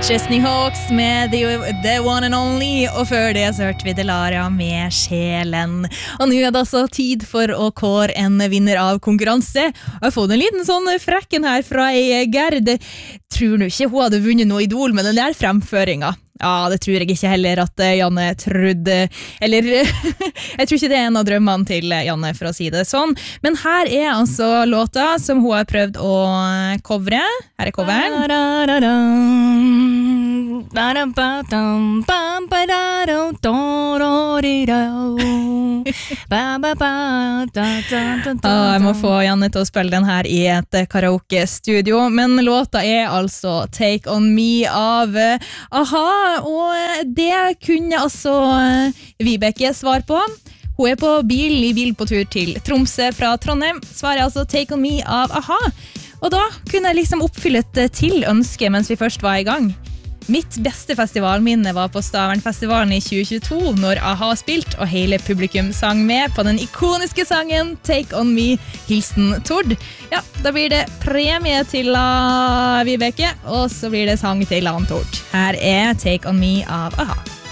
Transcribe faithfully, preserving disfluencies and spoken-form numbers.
Chesney Hawks med the, the One and Only, og før det så hørte vi Delaria med Sjelen. Og nå er det altså tid for å kåre en vinner av konkurranse. Jeg har fått en liten sånn frekken her fra ei Gerd. Tror du ikke hun hadde vunnet noe Idol med den der fremføringen? Ja, det tror jeg ikke heller at Janne trodde, eller jeg tror ikke det er en av drømmene til Janne, for å si det sånn. Men her er altså låta som hun har prøvd å covre. Her er coveren. Ah, jeg må få Janne til å spille den her i et karaoke-studio, men låta er altså Take On Me av A-ha. Og det kunne altså Vibeke svar på. Hun er på bil i bil på tur til Tromsø fra Trondheim. Svaret er altså Take On Me av A-ha. Og da kunne jeg liksom oppfylle et til ønske mens vi først var i gang. Mitt beste festivalminne var på Stavernfestivalen i tjue tjueto, når A-ha spilt, og hele publikum sang med på den ikoniske sangen Take On Me, hilsen Tord. Ja, da blir det premie til uh, Vibeke, og så blir det sang til han Tord. Her er Take On Me av A-ha.